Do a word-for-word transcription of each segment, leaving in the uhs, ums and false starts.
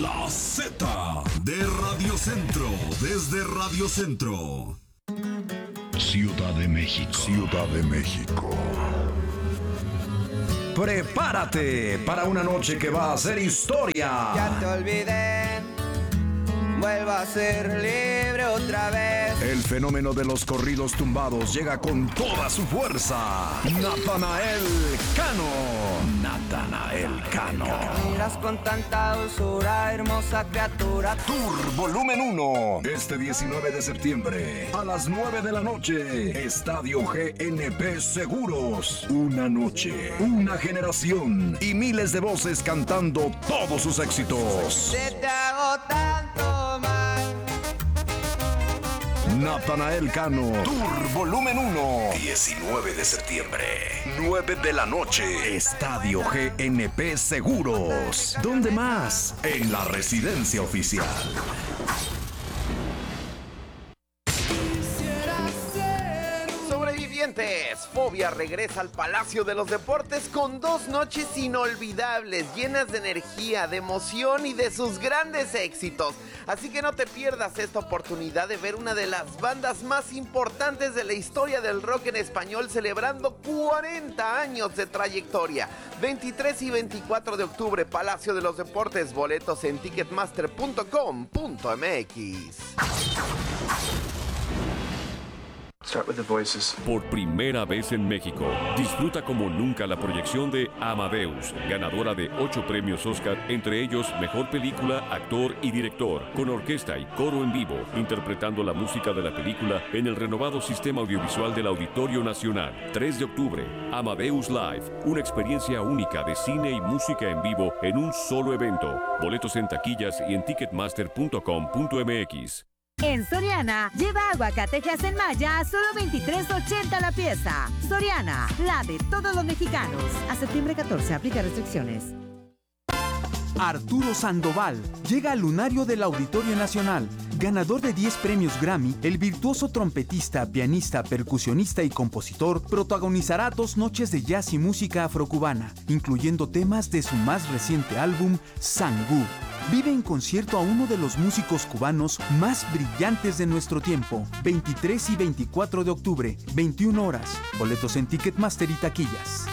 La Z de Radio Centro, desde Radio Centro. Ciudad de México. Ciudad de México. Prepárate para una noche que va a ser historia. Ya te olvidé, vuelvo a ser libre otra vez. El fenómeno de los corridos tumbados llega con toda su fuerza. Natanael Cano. Natanael Cano. Miras con tanta dulzura, hermosa criatura. Tour Volumen uno. Este diecinueve de septiembre a las nueve de la noche. Estadio G N P Seguros. Una noche, una generación y miles de voces cantando todos sus éxitos. Se te hago tanto mal. Natanael Cano. Tour Volumen uno. diecinueve de septiembre. nueve de la noche. Estadio G N P Seguros. ¿Dónde más? En la residencia oficial. Sobrevivientes, Fobia regresa al Palacio de los Deportes con dos noches inolvidables, llenas de energía, de emoción y de sus grandes éxitos. Así que no te pierdas esta oportunidad de ver una de las bandas más importantes de la historia del rock en español celebrando cuarenta años de trayectoria. veintitrés y veinticuatro de octubre, Palacio de los Deportes, boletos en ticketmaster punto com punto m x. Start with the voices. Por primera vez en México, disfruta como nunca la proyección de Amadeus, ganadora de ocho premios Oscar, entre ellos Mejor Película, Actor y Director, con orquesta y coro en vivo, interpretando la música de la película en el renovado sistema audiovisual del Auditorio Nacional. tres de octubre, Amadeus Live, una experiencia única de cine y música en vivo en un solo evento. Boletos en taquillas y en ticketmaster punto com punto m x. En Soriana, lleva aguacatejas en malla a solo veintitrés ochenta la pieza. Soriana, la de todos los mexicanos. A septiembre catorce, aplica restricciones. Arturo Sandoval llega al lunario del Auditorio Nacional. Ganador de diez premios Grammy, el virtuoso trompetista, pianista, percusionista y compositor protagonizará dos noches de jazz y música afrocubana, incluyendo temas de su más reciente álbum, Sangú. Vive en concierto a uno de los músicos cubanos más brillantes de nuestro tiempo. veintitrés y veinticuatro de octubre, veintiuna horas. Boletos en Ticketmaster y taquillas.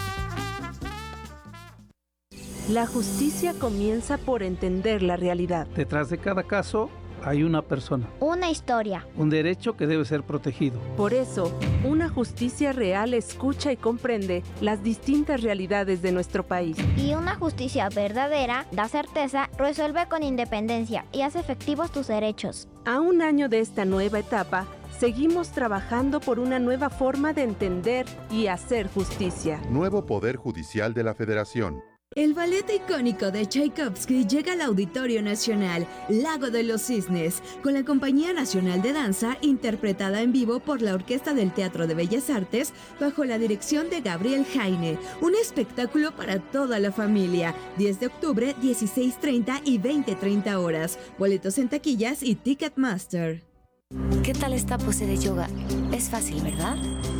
La justicia comienza por entender la realidad. Detrás de cada caso hay una persona. Una historia. Un derecho que debe ser protegido. Por eso, una justicia real escucha y comprende las distintas realidades de nuestro país. Y una justicia verdadera da certeza, resuelve con independencia y hace efectivos tus derechos. A un año de esta nueva etapa, seguimos trabajando por una nueva forma de entender y hacer justicia. Nuevo Poder Judicial de la Federación. El ballet icónico de Tchaikovsky llega al Auditorio Nacional, Lago de los Cisnes, con la Compañía Nacional de Danza, interpretada en vivo por la Orquesta del Teatro de Bellas Artes, bajo la dirección de Gabriel Jaine. Un espectáculo para toda la familia. diez de octubre, dieciséis treinta y veinte treinta horas. Boletos en taquillas y Ticketmaster. ¿Qué tal esta pose de yoga? Es fácil, ¿verdad?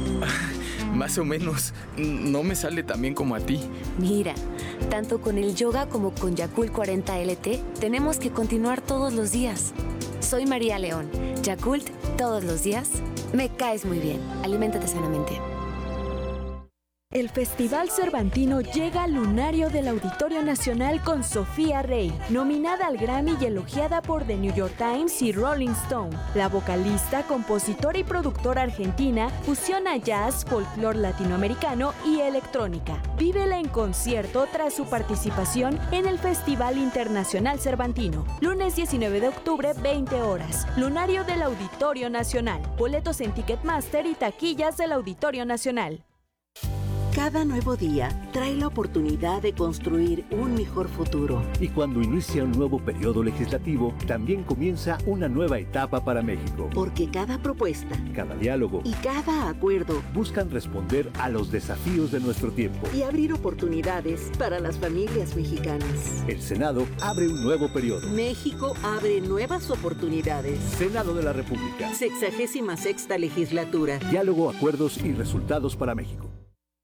Más o menos. No me sale tan bien como a ti. Mira, tanto con el yoga como con Yakult cuarenta L T, tenemos que continuar todos los días. Soy María León. Yakult, todos los días. Me caes muy bien. Aliméntate sanamente. El Festival Cervantino llega al lunario del Auditorio Nacional con Sofía Rey, nominada al Grammy y elogiada por The New York Times y Rolling Stone. La vocalista, compositora y productora argentina fusiona jazz, folclore latinoamericano y electrónica. Vívela en concierto tras su participación en el Festival Internacional Cervantino. Lunes diecinueve de octubre, veinte horas. Lunario del Auditorio Nacional. Boletos en Ticketmaster y taquillas del Auditorio Nacional. Cada nuevo día trae la oportunidad de construir un mejor futuro. Y cuando inicia un nuevo periodo legislativo, también comienza una nueva etapa para México. Porque cada propuesta, cada diálogo y cada acuerdo buscan responder a los desafíos de nuestro tiempo y abrir oportunidades para las familias mexicanas. El Senado abre un nuevo periodo. México abre nuevas oportunidades. Senado de la República. Sexagésima sexta legislatura. Diálogo, acuerdos y resultados para México.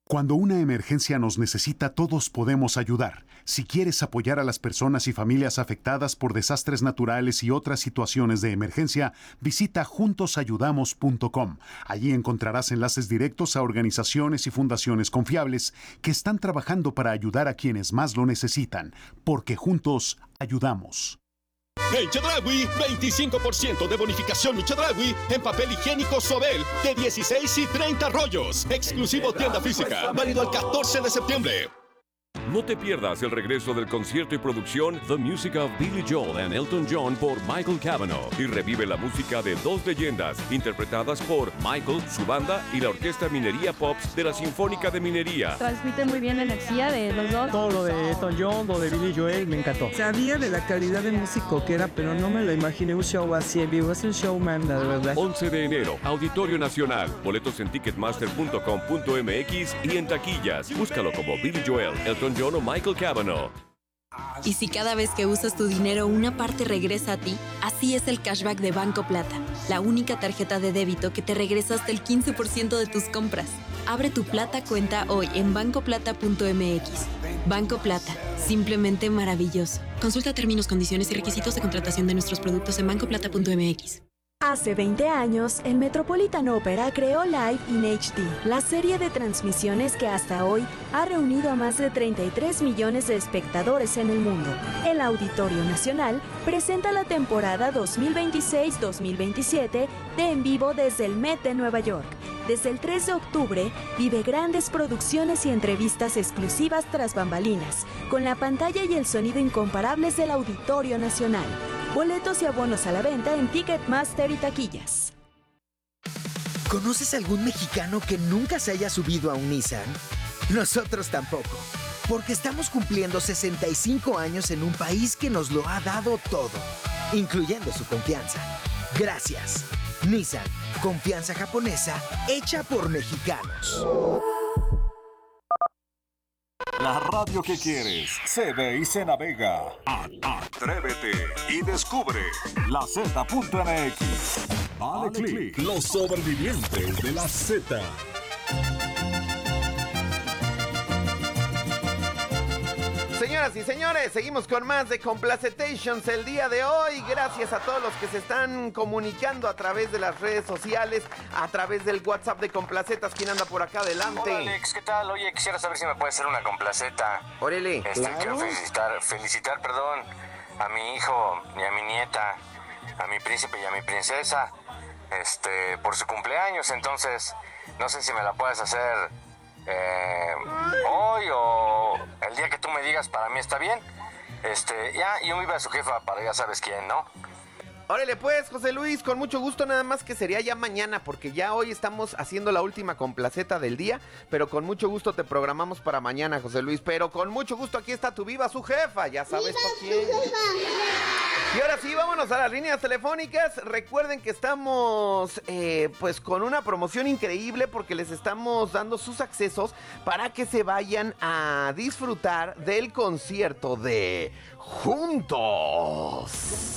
Cuando una emergencia nos necesita, todos podemos ayudar. Si quieres apoyar a las personas y familias afectadas por desastres naturales y otras situaciones de emergencia, visita juntos ayudamos punto com. Allí encontrarás enlaces directos a organizaciones y fundaciones confiables que están trabajando para ayudar a quienes más lo necesitan, porque juntos ayudamos. En Chedraui, veinticinco por ciento de bonificación Chedraui en papel higiénico Sobel de dieciséis y treinta rollos. Exclusivo tienda física, válido el catorce de septiembre. No te pierdas el regreso del concierto y producción The Music of Billy Joel and Elton John por Michael Cavanaugh y revive la música de dos leyendas interpretadas por Michael, su banda y la Orquesta Minería Pops de la Sinfónica de Minería. Transmite muy bien la energía de los dos. Todo lo de Elton John, lo de Billy Joel, me encantó. Sabía de la calidad de músico que era, pero no me lo imaginé un show así en vivo. Es un showman, la verdad. once de enero, Auditorio Nacional. Boletos en ticketmaster punto com punto m x y en taquillas. Búscalo como Billy Joel, Elton John o Michael Cavanaugh. Y si cada vez que usas tu dinero una parte regresa a ti, así es el cashback de Banco Plata, la única tarjeta de débito que te regresa hasta el quince por ciento de tus compras. Abre tu Plata cuenta hoy en banco plata punto m x. Banco Plata, simplemente maravilloso. Consulta términos, condiciones y requisitos de contratación de nuestros productos en banco plata punto m x. Hace veinte años, el Metropolitan Opera creó Live in H D, la serie de transmisiones que hasta hoy ha reunido a más de treinta y tres millones de espectadores en el mundo. El Auditorio Nacional presenta la temporada dos mil veintiséis dos mil veintisiete de En Vivo desde el Met de Nueva York. Desde el tres de octubre, vive grandes producciones y entrevistas exclusivas tras bambalinas, con la pantalla y el sonido incomparables del Auditorio Nacional. Boletos y abonos a la venta en Ticketmaster y taquillas. ¿Conoces algún mexicano que nunca se haya subido a un Nissan? Nosotros tampoco, porque estamos cumpliendo sesenta y cinco años en un país que nos lo ha dado todo, incluyendo su confianza. Gracias. Nissan, confianza japonesa hecha por mexicanos. La radio que quieres se ve y se navega. Atrévete y descubre la Z punto m x. Dale click. Los sobrevivientes de la Z. Señoras y señores, seguimos con más de Complacetations el día de hoy. Gracias a todos los que se están comunicando a través de las redes sociales, a través del WhatsApp de Complacetas. ¿Quién anda por acá adelante? Hola Alex, ¿qué tal? Oye, quisiera saber si me puede hacer una complaceta. Órale. Este, claro. Quiero felicitar, felicitar, perdón, a mi hijo y a mi nieta, a mi príncipe y a mi princesa, este, por su cumpleaños. Entonces, no sé si me la puedes hacer eh, hoy o el día que tú me digas. Para mí está bien. Este, ya, yo me iba a su jefa para ya sabes quién, ¿no? Órale pues, José Luis, con mucho gusto, nada más que sería ya mañana, porque ya hoy estamos haciendo la última complaceta del día, pero con mucho gusto te programamos para mañana, José Luis, pero con mucho gusto aquí está tu viva su jefa, ya sabes por quién. Y ahora sí, vámonos a las líneas telefónicas. Recuerden que estamos eh, pues con una promoción increíble porque les estamos dando sus accesos para que se vayan a disfrutar del concierto de Juntos.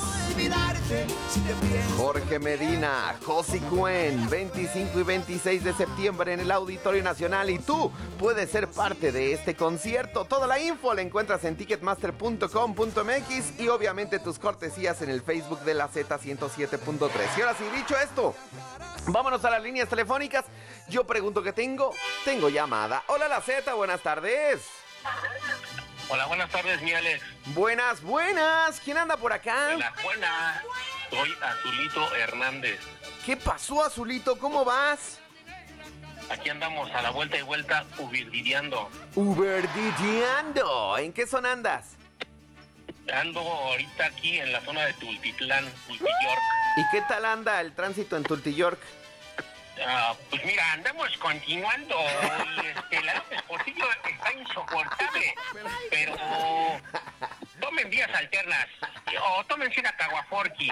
Jorge Medina, Josi Cuen, veinticinco y veintiséis de septiembre en el Auditorio Nacional, y tú puedes ser parte de este concierto. Toda la info la encuentras en ticketmaster punto com punto m x y obviamente tus cortesías en el Facebook de la Z ciento siete punto tres. Y ahora sí, dicho esto, vámonos a las líneas telefónicas. Yo pregunto que tengo, tengo llamada. Hola la Z, buenas tardes. Hola, buenas tardes, mi Alex. Buenas, buenas. ¿Quién anda por acá? Hola, buenas. Soy Azulito Hernández. ¿Qué pasó, Azulito? ¿Cómo vas? Aquí andamos a la vuelta y vuelta, uberdideando. Uberdideando. ¿En qué zona andas? Ando ahorita aquí en la zona de Tultitlán, Tultiyork. ¿Y qué tal anda el tránsito en Tultiyork? Uh, pues mira, andamos continuando y este, la de Portillo está insoportable, pero tomen vías alternas o tómense una caguaforqui.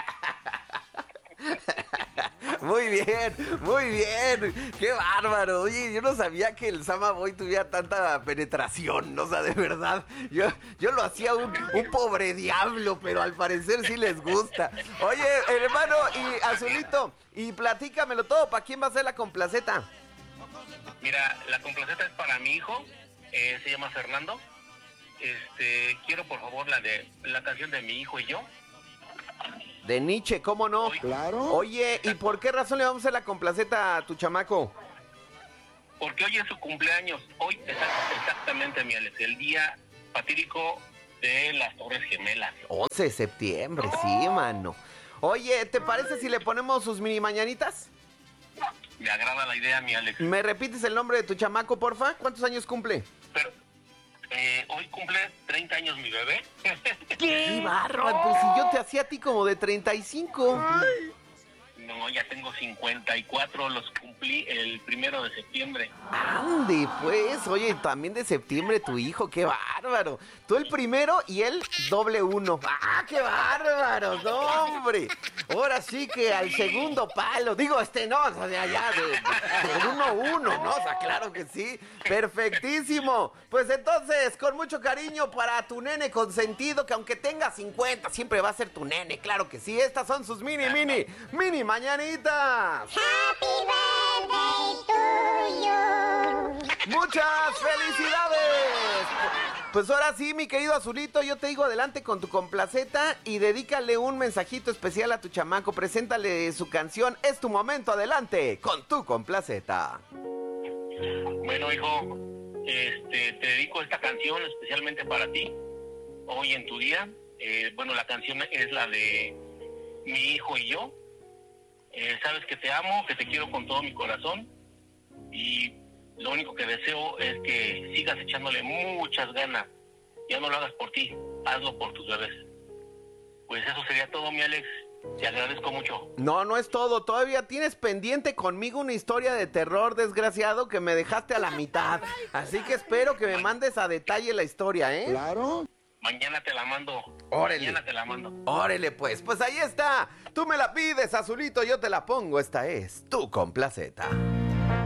Muy bien, muy bien, qué bárbaro. Oye, yo no sabía que el Sama Boy tuviera tanta penetración, o sea, de verdad. Yo, yo lo hacía un, un pobre diablo, pero al parecer sí les gusta. Oye, hermano, y Azulito, y platícamelo todo, ¿para quién va a ser la complaceta? Mira, la complaceta es para mi hijo, eh, se llama Fernando. Este, quiero por favor la de la canción de mi hijo y yo. De Nietzsche, ¿cómo no? Claro. Oye, ¿y por qué razón le vamos a hacer la complaceta a tu chamaco? Porque hoy es su cumpleaños. Hoy es exactamente, mi Alex, el día fatídico de las Torres Gemelas. once de septiembre, sí, mano. Oye, ¿te parece si le ponemos sus mini mañanitas? Me agrada la idea, mi Alex. ¿Me repites el nombre de tu chamaco, porfa? ¿Cuántos años cumple? Pero, eh, hoy cumple treinta años mi bebé. ¡Qué bárbaro! Pues si yo te hacía a ti como de treinta y cinco. Ay. No, ya tengo cincuenta y cuatro, los cumplí el primero de septiembre. ¡Ande, pues! Oye, también de septiembre tu hijo, ¡qué bárbaro! Tú el primero y él doble uno. ¡Ah, qué bárbaro! ¡No, hombre! Ahora sí que al segundo palo. Digo, este no, o sea, ya de, de uno a uno, ¿no? O sea, claro que sí. ¡Perfectísimo! Pues entonces, con mucho cariño para tu nene consentido, que aunque tenga cincuenta, siempre va a ser tu nene, claro que sí. Estas son sus mini, mini, mini mañanitas. Happy birthday to you. ¡Muchas felicidades! Pues ahora sí, mi querido Azulito, yo te digo adelante con tu complaceta y dedícale un mensajito especial a tu chamaco. Preséntale su canción. Es tu momento, adelante con tu complaceta. Bueno, hijo, este, te dedico esta canción especialmente para ti, hoy en tu día. Eh, bueno, la canción es la de mi hijo y yo. Eh, sabes que te amo, que te quiero con todo mi corazón y lo único que deseo es que sigas echándole muchas ganas. Ya no lo hagas por ti, hazlo por tus bebés. Pues eso sería todo, mi Alex. Te agradezco mucho. No, no es todo. Todavía tienes pendiente conmigo una historia de terror, desgraciado, que me dejaste a la mitad. Así que espero que me mandes a detalle la historia, ¿eh? Claro. Mañana te la mando. Órale. Mañana te la mando. Órale, pues. Pues ahí está. Tú me la pides, Azulito, yo te la pongo. Esta es tu complaceta.